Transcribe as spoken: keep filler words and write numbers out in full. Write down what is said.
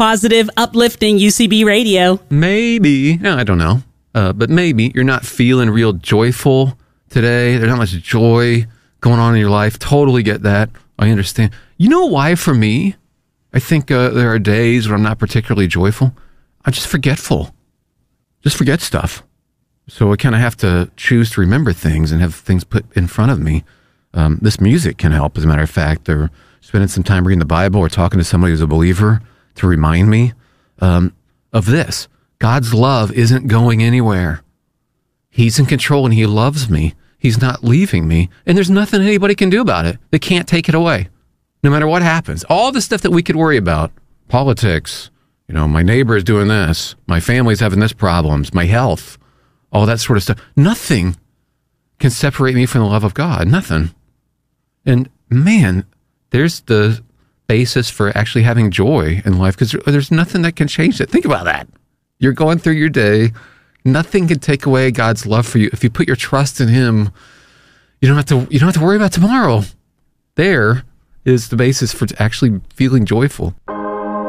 positive, uplifting U C B radio. Maybe, no, I don't know, uh, but maybe you're not feeling real joyful today. There's not much joy going on in your life. Totally get that. I understand. You know why for me? I think uh, there are days where I'm not particularly joyful. I'm just forgetful. Just forget stuff. So I kind of have to choose to remember things and have things put in front of me. Um, this music can help, as a matter of fact. Or spending some time reading the Bible or talking to somebody who's a believer to remind me um, of this. God's love isn't going anywhere. He's in control and he loves me. He's not leaving me. And there's nothing anybody can do about it. They can't take it away. No matter what happens. All the stuff that we could worry about. Politics. You know, my neighbor is doing this. My family's having this problems. My health. All that sort of stuff. Nothing can separate me from the love of God. Nothing. And man, there's the basis for actually having joy in life because there's nothing that can change it. Think about that. You're going through your day. Nothing can take away God's love for you. If you put your trust in him, you don't have to, you don't have to worry about tomorrow. There is the basis for actually feeling joyful.